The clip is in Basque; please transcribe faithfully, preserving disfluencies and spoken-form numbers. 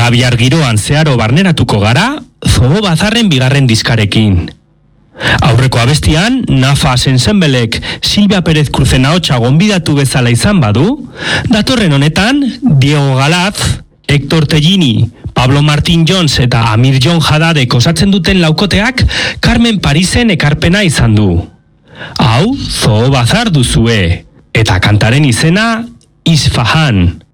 Arabiar giroan zeharo barneratuko gara, Zoo Bazarren bigarren diskarekin. Aurreko abestian, Nafa Sensenbelek Silvia Pérez Cruzen ahotsa gonbidatu bezala izan badu, datorren honetan, Diego Galaz, Héctor Tellini, Pablo Martín Jones eta Amir Jon Haddadek osatzen duten laukoteak Carmen Parisen ekarpena izan du. Hau, Zoo Bazar duzue, eta kantaren izena, Isfahan.